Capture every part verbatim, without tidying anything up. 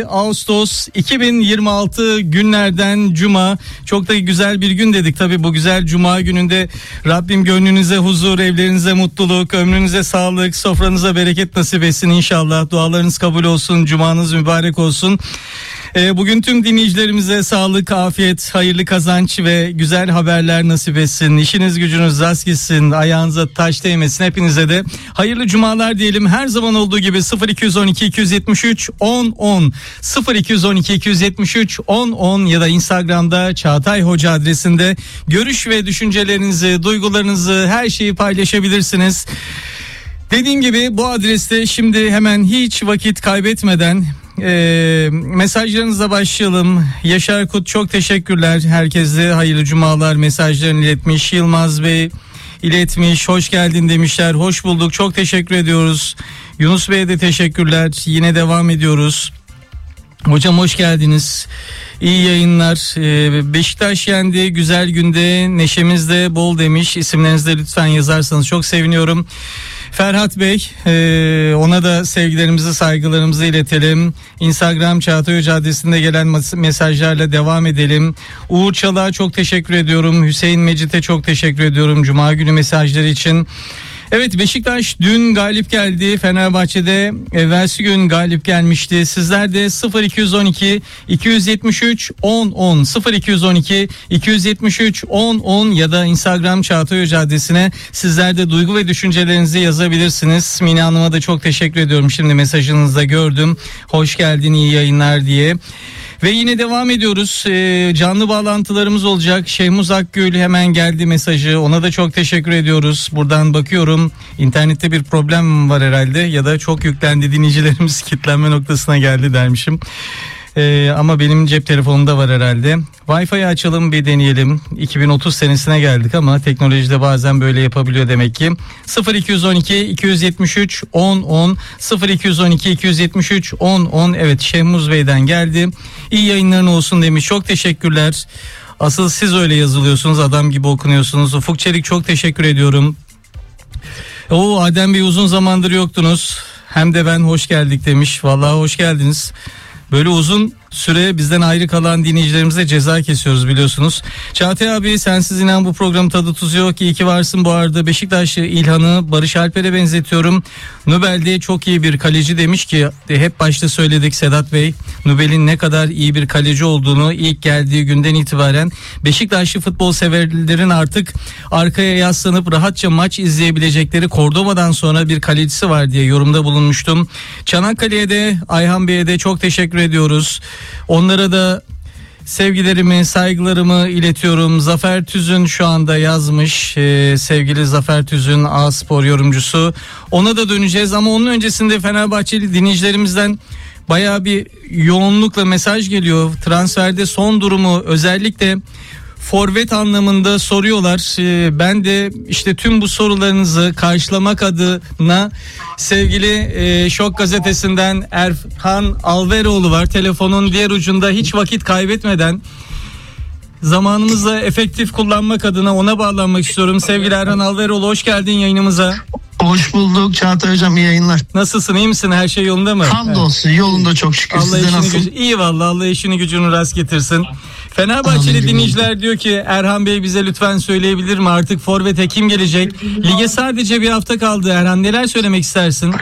Ağustos iki bin yirmi altı günlerden Cuma. Çok da güzel bir gün dedik. Tabii bu güzel Cuma gününde Rabbim gönlünüze huzur, evlerinize mutluluk, ömrünüze sağlık, sofranıza bereket nasip etsin inşallah. Dualarınız kabul olsun, Cumanız mübarek olsun. Bugün tüm dinleyicilerimize sağlık, afiyet, hayırlı kazanç ve güzel haberler nasip etsin. İşiniz gücünüz rast gitsin, ayağınıza taş değmesin. Hepinize de hayırlı cumalar diyelim. Her zaman olduğu gibi sıfır iki on iki iki yetmiş üç on on sıfır iki on iki iki yetmiş üç on on ya da Instagram'da Çağatay Hoca adresinde görüş ve düşüncelerinizi, duygularınızı, her şeyi paylaşabilirsiniz. Dediğim gibi bu adreste şimdi hemen hiç vakit kaybetmeden E, mesajlarınıza başlayalım. Yaşar Kut çok teşekkürler. Herkese hayırlı cumalar mesajlarını iletmiş. Yılmaz Bey iletmiş. Hoş geldin demişler. Hoş bulduk. Çok teşekkür ediyoruz. Yunus Bey'e de teşekkürler. Yine devam ediyoruz. Hocam hoş geldiniz. İyi yayınlar. Ee, Beşiktaş yendi. Güzel günde neşemiz de bol demiş. İsimlerinizi de lütfen yazarsanız çok seviniyorum. Ferhat Bey, e, ona da sevgilerimizi, saygılarımızı iletelim. Instagram Çağatay Hoca adresinde gelen mesajlarla devam edelim. Uğur Çalık'a çok teşekkür ediyorum. Hüseyin Mecit'e çok teşekkür ediyorum Cuma günü mesajları için. Evet, Beşiktaş dün galip geldi. Fenerbahçe'de evvelsi gün galip gelmişti. Sizler de sıfır iki on iki iki yetmiş üç on on sıfır iki on iki iki yetmiş üç on on ya da Instagram Çağatay Hoca adresine sizler de duygu ve düşüncelerinizi yazabilirsiniz. Mine Hanım'a da çok teşekkür ediyorum. Şimdi mesajınızı da gördüm. Hoş geldin, iyi yayınlar diye. Ve yine devam ediyoruz. Ee, canlı bağlantılarımız olacak. Şehmuz Akgül hemen geldi mesajı. Ona da çok teşekkür ediyoruz. Buradan bakıyorum. İnternette bir problem var herhalde ya da çok yüklendi, dinleyicilerimiz kilitlenme noktasına geldi dermişim. Ee, ama benim cep telefonumda var herhalde. Wi-Fi'yi açalım, bir deneyelim. iki bin otuz senesine geldik ama teknolojide bazen böyle yapabiliyor demek ki. sıfır iki on iki iki yetmiş üç on on sıfır iki on iki iki yetmiş üç on on. Evet, Şehmuz Bey'den geldi. İyi yayınların olsun demiş. Çok teşekkürler. Asıl siz öyle yazılıyorsunuz, adam gibi okunuyorsunuz. Ufuk Çelik çok teşekkür ediyorum. Oo, Adem Bey uzun zamandır yoktunuz. Hem de ben hoş geldik demiş. Vallahi hoş geldiniz. Böyle uzun süre bizden ayrı kalan dinleyicilerimize ceza kesiyoruz biliyorsunuz. Çağatay abi, sensiz inan bu programın tadı tuzu yok. İyi ki varsın bu arada. Beşiktaşlı İlhan'ı Barış Alper'e benzetiyorum. Nubel'de çok iyi bir kaleci demiş ki, hep başta söyledik Sedat Bey. Nubel'in ne kadar iyi bir kaleci olduğunu ilk geldiği günden itibaren Beşiktaşlı futbol severlerin artık arkaya yaslanıp rahatça maç izleyebilecekleri Cordova'dan sonra bir kalecisi var diye yorumda bulunmuştum. Çanakkale'ye de Ayhan Bey'e de çok teşekkür ediyoruz. Onlara da sevgilerimi, saygılarımı iletiyorum. Zafer Tüzün şu anda yazmış. Ee, sevgili Zafer Tüzün, A-Spor yorumcusu. Ona da döneceğiz ama onun öncesinde Fenerbahçeli dinleyicilerimizden bayağı bir yoğunlukla mesaj geliyor. Transferde son durumu, özellikle forvet anlamında soruyorlar. Ee, ben de işte tüm bu sorularınızı karşılamak adına sevgili e, Şok Gazetesi'nden Erhan Alveroğlu var. Telefonun diğer ucunda, hiç vakit kaybetmeden zamanımızı efektif kullanmak adına ona bağlanmak istiyorum. Sevgili Erhan Alveroğlu, hoş geldin yayınımıza. Hoş bulduk Çağatay Hocam, iyi yayınlar. Nasılsın, iyi misin, her şey yolunda mı? Hamdolsun, evet. Yolunda çok şükür. Allah Sizde nasıl? Gücü, iyi vallahi, Allah işini gücünü rast getirsin. Fenerbahçeli Amin dinleyiciler diyor ki, Erhan Bey bize lütfen söyleyebilir mi artık forvete kim gelecek? Lige sadece bir hafta kaldı Erhan, neler söylemek istersin?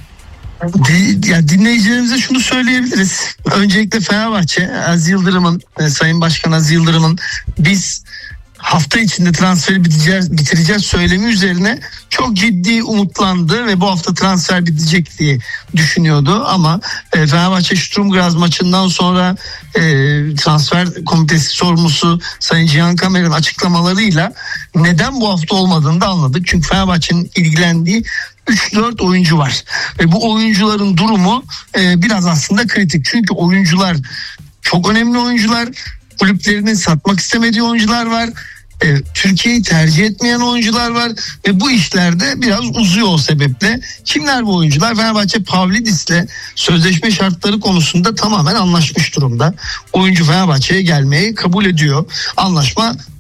Ya dinleyicilerimize şunu söyleyebiliriz. Öncelikle Fenerbahçe, Aziz Yıldırım'ın, Sayın Başkan Aziz Yıldırım'ın biz hafta içinde transferi bitireceğiz, bitireceğiz söylemi üzerine çok ciddi umutlandı ve bu hafta transfer bitecek diye düşünüyordu. Ama e, Fenerbahçe Sturm Graz maçından sonra e, transfer komitesi sorumlusu Sayın Cihan Kamer'in açıklamalarıyla neden bu hafta olmadığını da anladık. Çünkü Fenerbahçe'nin ilgilendiği üç dört oyuncu var. Ve bu oyuncuların durumu e, biraz aslında kritik. Çünkü oyuncular çok önemli oyuncular. Kulüplerinin satmak istemediği oyuncular var. E, Türkiye'yi tercih etmeyen oyuncular var ve bu işlerde biraz uzuyor o sebeple. Kimler bu oyuncular? Fenerbahçe Pavlidis'le sözleşme şartları konusunda tamamen anlaşmış durumda. Oyuncu Fenerbahçe'ye gelmeyi kabul ediyor. Anlaşma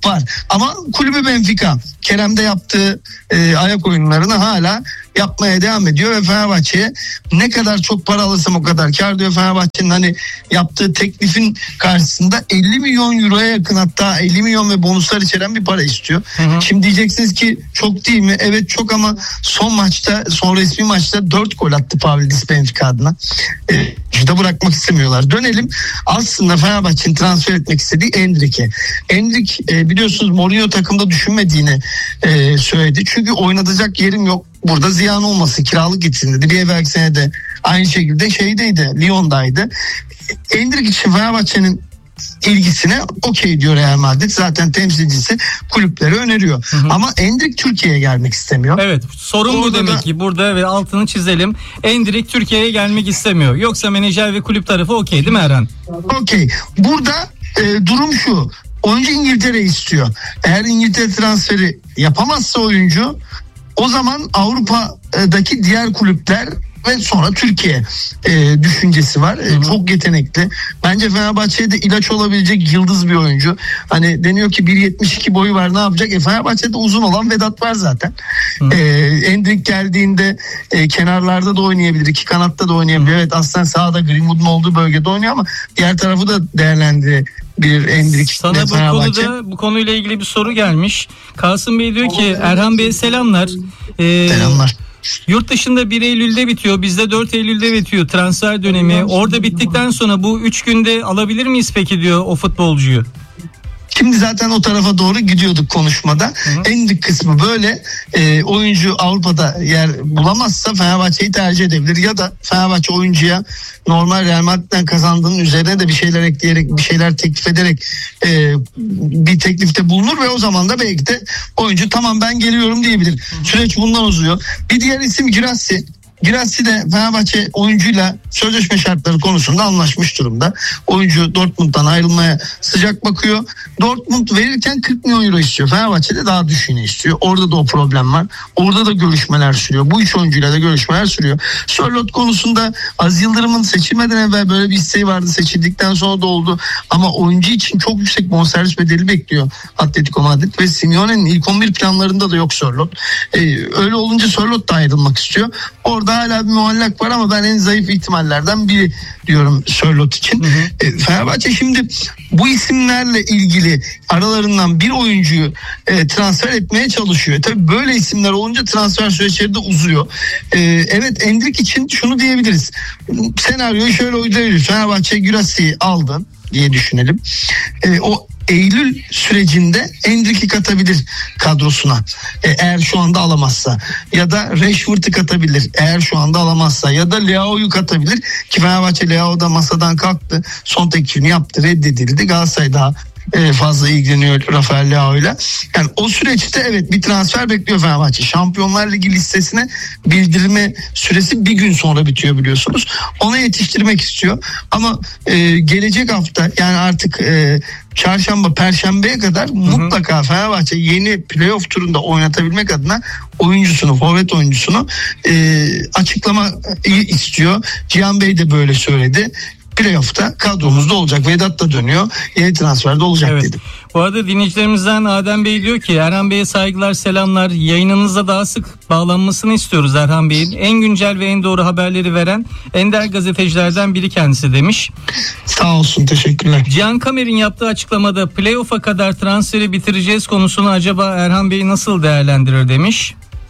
var. Ama kulübü Benfica. Kerem de yaptığı e, ayak oyunlarını hala yapmaya devam ediyor ve Fenerbahçe'ye ne kadar çok para alırsam o kadar kar diyor. Fenerbahçe'nin hani yaptığı teklifin karşısında elli milyon euroya yakın, hatta elli milyon ve bonuslar içeren bir para istiyor. Hı hı. Şimdi diyeceksiniz ki çok değil mi? Evet çok, ama son maçta, son resmi maçta dört gol attı Pavlidis Benfica adına. E, işte bırakmak istemiyorlar. Dönelim. Aslında Fenerbahçe'nin transfer etmek istediği Endrick'e. Endrick e, biliyorsunuz Mourinho takımda düşünmediğini e, söyledi. Çünkü oynatacak yerim yok. Burada ziyan olmasın, kiralık gitsin dedi. Bir evvelki sene de aynı şekilde şeydeydi, Lyon'daydı. Endrick için Fenerbahçe'nin ilgisine okey diyor Real Madrid. Zaten temsilcisi kulüpleri öneriyor. Hı hı. Ama Endrick Türkiye'ye gelmek istemiyor. Evet, sorun Orada bu demek da, ki burada ve altını çizelim. Endrick Türkiye'ye gelmek istemiyor. Yoksa menajer ve kulüp tarafı okey değil mi Erhan? Okey. Burada e, durum şu. Oyuncu İngiltere istiyor. Eğer İngiltere transferi yapamazsa oyuncu, o zaman Avrupa'daki diğer kulüpler ve sonra Türkiye e, düşüncesi var. E, çok yetenekli. Bence Fenerbahçe'ye de ilaç olabilecek yıldız bir oyuncu. Hani deniyor ki bir yetmiş iki boyu var, ne yapacak? E, Fenerbahçe'de uzun olan Vedat var zaten. E, Endrick geldiğinde e, kenarlarda da oynayabilir. iki kanatta da oynayabilir. Evet, aslında sahada Greenwood'un olduğu bölgede oynuyor ama diğer tarafı da değerlendirebilir Endrick. Sana bu konuda, bu konuyla ilgili bir soru gelmiş. Kasım Bey diyor ki Erhan Bey'e selamlar. Ee, selamlar. Yurt dışında bir Eylül'de bitiyor. Bizde dört Eylül'de bitiyor transfer dönemi. Orada bittikten sonra bu üç günde alabilir miyiz peki diyor o futbolcuyu. Şimdi zaten o tarafa doğru gidiyorduk konuşmada. Endrick kısmı böyle. E, oyuncu Avrupa'da yer bulamazsa Fenerbahçe'yi tercih edebilir. Ya da Fenerbahçe oyuncuya normal Real Madrid'den kazandığının üzerine de bir şeyler ekleyerek, bir şeyler teklif ederek e, bir teklifte bulunur ve o zaman da belki de oyuncu tamam ben geliyorum diyebilir. Süreç bundan uzuyor. Bir diğer isim Girassi. Girassi de Fenerbahçe oyuncuyla sözleşme şartları konusunda anlaşmış durumda. Oyuncu Dortmund'dan ayrılmaya sıcak bakıyor. Dortmund verirken kırk milyon euro istiyor. Fenerbahçe de daha düşüğünü istiyor. Orada da o problem var. Orada da görüşmeler sürüyor. Bu üç oyuncuyla da görüşmeler sürüyor. Sörloth konusunda Aziz Yıldırım'ın seçilmeden evvel böyle bir isteği vardı. Seçildikten sonra da oldu. Ama oyuncu için çok yüksek bonservis bedeli bekliyor Atletico Madrid ve Simeone'nin ilk on bir planlarında da yok Sörloth. Ee, öyle olunca Sörloth da ayrılmak istiyor. Orada hala bir muallak var ama ben en zayıf ihtimallerden biri diyorum Sörloth için. Hı hı. E, Fenerbahçe şimdi bu isimlerle ilgili aralarından bir oyuncuyu e, transfer etmeye çalışıyor. Tabii böyle isimler olunca transfer süreçleri de uzuyor. E, evet, Endrick için şunu diyebiliriz. Senaryoyu şöyle uygulayabiliriz. Fenerbahçe Gürassi'yi aldı diye düşünelim. E, o Eylül sürecinde Endrick'i katabilir kadrosuna e, eğer şu anda alamazsa, ya da Rashford'u katabilir eğer şu anda alamazsa, ya da Leao'yu katabilir ki Fenerbahçe Leao da masadan kalktı, son teklifini yaptı, reddedildi. Galatasaray daha e, fazla ilgileniyor Rafael Leao'yla. Yani o süreçte evet bir transfer bekliyor Fenerbahçe. Şampiyonlar Ligi listesine bildirme süresi bir gün sonra bitiyor biliyorsunuz. Ona yetiştirmek istiyor ama e, gelecek hafta, yani artık e, çarşamba, perşembeye kadar, hı hı, mutlaka Fenerbahçe yeni playoff turunda oynatabilmek adına oyuncusunu, forvet oyuncusunu e, açıklama istiyor. Cihan Bey de böyle söyledi. Playoff'ta kadromuzda olacak. Vedat da dönüyor. Yeni transferde olacak evet dedim. Bu arada dinleyicilerimizden Adem Bey diyor ki Erhan Bey'e saygılar, selamlar. Yayınınızda daha sık bağlanmasını istiyoruz Erhan Bey'in. En güncel ve en doğru haberleri veren ender gazetecilerden biri kendisi demiş. Sağ olsun, teşekkürler. Cihan Kamer'in yaptığı açıklamada playoff'a kadar transferi bitireceğiz konusunu acaba Erhan Bey nasıl değerlendirir demiş.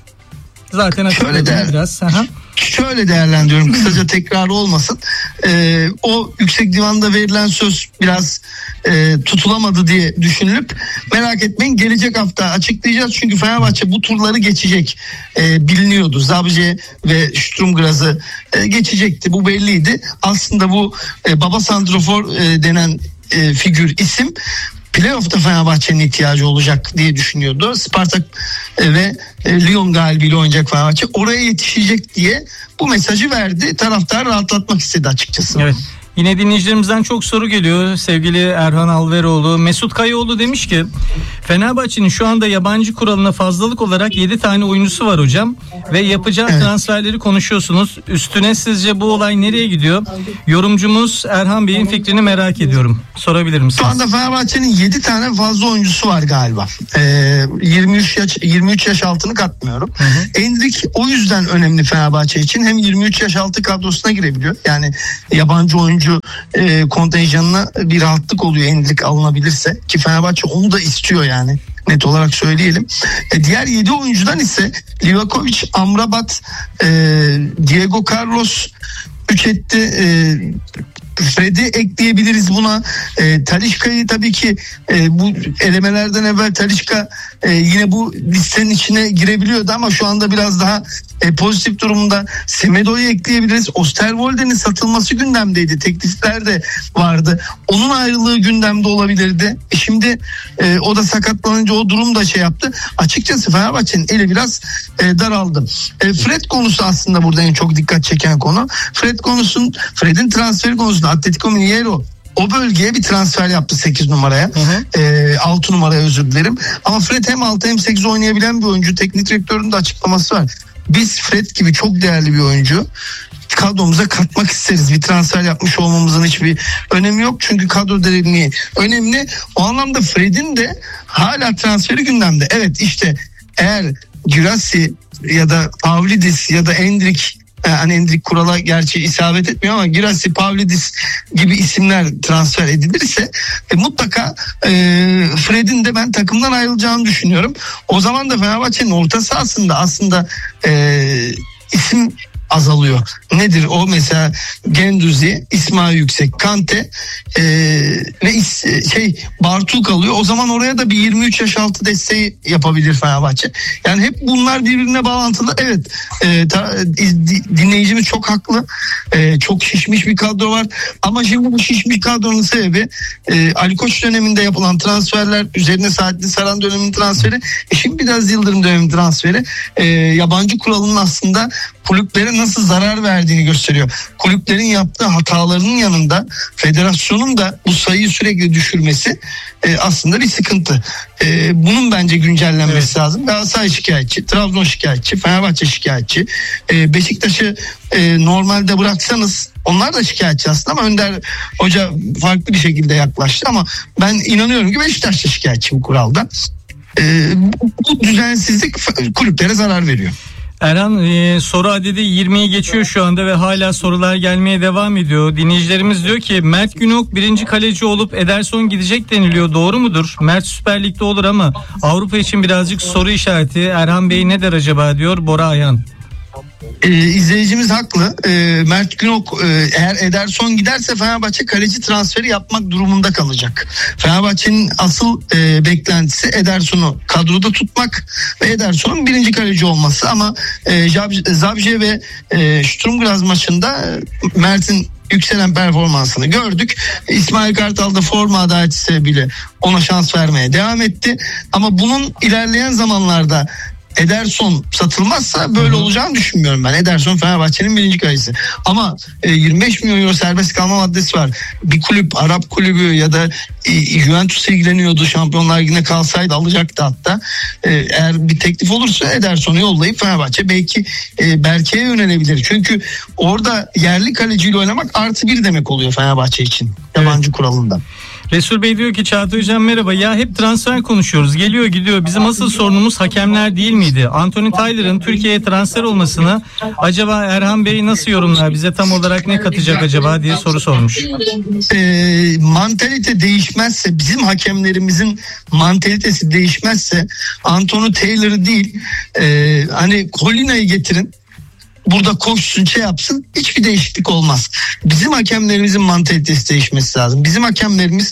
Zaten açıkladım biraz. Aha. Şöyle değerlendiriyorum, kısaca tekrar olmasın. Ee, o yüksek divanda verilen söz biraz e, tutulamadı diye düşünülüp, merak etmeyin, gelecek hafta açıklayacağız. Çünkü Fenerbahçe bu turları geçecek. E, biliniyordu. Zabze ve Sturm Graz'ı e, geçecekti. Bu belliydi. Aslında bu e, Baba Santrofor e, denen e, figür, isim playoff'ta Fenerbahçe'nin ihtiyacı olacak diye düşünüyordu. Spartak ve Lyon galibiyle oynayacak Fenerbahçe. Oraya yetişecek diye bu mesajı verdi. Taraftar rahatlatmak istedi açıkçası. Evet. Yine dinleyicilerimizden çok soru geliyor. Sevgili Erhan Alveroğlu, Mesut Kayaoğlu demiş ki Fenerbahçe'nin şu anda yabancı kuralına fazlalık olarak yedi tane oyuncusu var hocam ve yapacağı evet. transferleri konuşuyorsunuz. Üstüne sizce bu olay nereye gidiyor? Yorumcumuz Erhan Bey'in fikrini merak ediyorum. Sorabilir misiniz? Şu anda Fenerbahçe'nin yedi tane fazla oyuncusu var galiba. Ee, yirmi üç yaş yirmi üç yaş altını katmıyorum. Endrick o yüzden önemli Fenerbahçe için. Hem yirmi üç yaş altı kadrosuna girebiliyor. Yani yabancı oyuncu e, kontenjanına bir rahatlık oluyor Endrick alınabilirse, ki Fenerbahçe onu da istiyor yani. Net olarak söyleyelim. E, diğer yedi oyuncudan ise Livakovic, Amrabat, e, Diego Carlos, üç etti. E, Fred'i ekleyebiliriz buna. E, Talisca'yı tabii ki e, bu elemelerden evvel Talisca e, yine bu listenin içine girebiliyordu ama şu anda biraz daha e, pozitif durumda. Semedo'yu ekleyebiliriz. Osterwolde'nin satılması gündemdeydi. Teklifler de vardı. Onun ayrılığı gündemde olabilirdi. E, şimdi e, o da sakatlanınca o durum da şey yaptı. Açıkçası Fenerbahçe'nin eli biraz e, daraldı. E, Fred konusu aslında burada en çok dikkat çeken konu. Fred konusun, Fred'in transferi konusunda Atletico Mineiro o bölgeye bir transfer yaptı sekiz numaraya. Hı hı. E, altı numaraya özür dilerim. Ama Fred hem altı hem sekiz oynayabilen bir oyuncu. Teknik direktörün de açıklaması var. Biz Fred gibi çok değerli bir oyuncu kadromuza katmak isteriz. Bir transfer yapmış olmamızın hiçbir önemi yok. Çünkü kadro derinliği önemli. O anlamda Fred'in de hala transferi gündemde. Evet, işte eğer Girassi ya da Pavlidis ya da Endrick, yani Endrick kurala gerçi isabet etmiyor ama Girassi, Pavlidis gibi isimler transfer edilirse e, mutlaka e, Fred'in de ben takımdan ayrılacağını düşünüyorum. O zaman da Fenerbahçe'nin orta sahasında aslında e, isim azalıyor. Nedir o? Mesela Genduzi, İsmail Yüksek, Kante e, ve is, şey Bartu kalıyor. O zaman oraya da bir yirmi üç yaş altı desteği yapabilir Fenerbahçe. Yani hep bunlar birbirine bağlantılı. Evet, e, ta, dinleyicimiz çok haklı. E, çok şişmiş bir kadro var. Ama şimdi bu şişmiş kadronun sebebi e, Ali Koç döneminde yapılan transferler, üzerine Saadettin Saran döneminin transferi, e, şimdi biraz Yıldırım döneminin transferi, e, yabancı kuralının aslında kulüplere nasıl zarar verdiğini gösteriyor. Kulüplerin yaptığı hatalarının yanında federasyonun da bu sayıyı sürekli düşürmesi e, aslında bir sıkıntı. E, bunun bence güncellenmesi evet. lazım. Galatasaray şikayetçi, Trabzon şikayetçi, Fenerbahçe şikayetçi. E, Beşiktaş'ı e, normalde bıraksanız onlar da şikayetçi aslında ama Önder Hoca farklı bir şekilde yaklaştı ama ben inanıyorum ki Beşiktaş da şikayetçi bu kuralda. E, bu, bu düzensizlik kulüplere zarar veriyor. Erhan, e, soru adedi yirmiyi geçiyor şu anda ve hala sorular gelmeye devam ediyor. Dinleyicilerimiz diyor ki Mert Günok birinci kaleci olup Ederson gidecek deniliyor. Doğru mudur? Mert Süper Lig'de olur ama Avrupa için birazcık soru işareti. Erhan Bey ne der acaba diyor Bora Ayhan. Ee, izleyicimiz haklı. Ee, Mert Günok e, eğer Ederson giderse Fenerbahçe kaleci transferi yapmak durumunda kalacak. Fenerbahçe'nin asıl e, beklentisi Ederson'u kadroda tutmak ve Ederson'un birinci kaleci olması ama e, Zabje ve e, Sturm Graz maçında e, Mert'in yükselen performansını gördük. İsmail Kartal da forma adaleti sebebiyle ona şans vermeye devam etti. Ama bunun ilerleyen zamanlarda Ederson satılmazsa böyle Hı-hı. olacağını düşünmüyorum ben. Ederson Fenerbahçe'nin birinci kalecisi. Ama e, yirmi beş milyon euro serbest kalma maddesi var. Bir kulüp, Arap kulübü ya da e, Juventus ilgileniyordu. Şampiyonlar Ligi'ne kalsaydı alacaktı hatta. E, eğer bir teklif olursa Ederson'u yollayıp Fenerbahçe belki e, Berke'ye yönelebilir. Çünkü orada yerli kaleciyle oynamak artı bir demek oluyor Fenerbahçe için. Yabancı evet. kuralında. Resul Bey diyor ki Çağatay Hocam merhaba, ya hep transfer konuşuyoruz, geliyor gidiyor, bizim asıl sorunumuz hakemler değil miydi? Anthony Taylor'ın Türkiye'ye transfer olmasını acaba Erhan Bey nasıl yorumlar, bize tam olarak ne katacak acaba diye soru sormuş. E, mantalite değişmezse, bizim hakemlerimizin mantalitesi değişmezse Anthony Taylor değil e, hani Colina'yı getirin, burada koşsun, şey yapsın, hiçbir değişiklik olmaz. Bizim hakemlerimizin mantalitesi değişmesi lazım. Bizim hakemlerimiz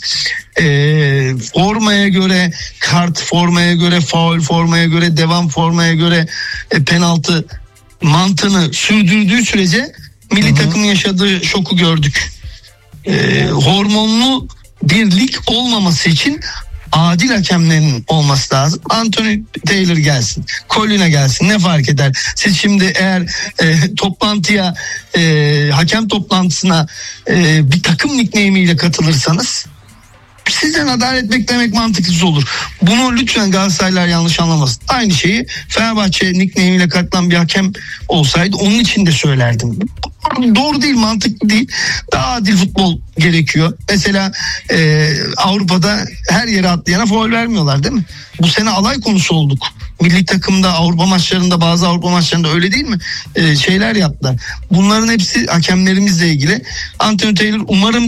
e, formaya göre, kart formaya göre, faul formaya göre, devam formaya göre e, penaltı mantığını sürdürdüğü sürece milli Hı-hı. takımın yaşadığı şoku gördük. E, hormonlu bir lig olmaması için adil hakemlerin olması lazım. Anthony Taylor gelsin, Colina gelsin, ne fark eder? Siz şimdi eğer e, toplantıya, e, hakem toplantısına e, bir takım nickname'iyle katılırsanız sizden adalet beklemek mantıksız olur. Bunu lütfen Galatasaraylılar yanlış anlamasın. Aynı şeyi Fenerbahçe nickname'iyle katılan bir hakem olsaydı onun için de söylerdim. Doğru değil, mantıklı değil. Daha adil futbol gerekiyor. Mesela e, Avrupa'da her yere atlayana faul vermiyorlar değil mi? Bu sene alay konusu olduk. Milli takımda, Avrupa maçlarında, bazı Avrupa maçlarında öyle değil mi? E, şeyler yaptılar. Bunların hepsi hakemlerimizle ilgili. Anthony Taylor umarım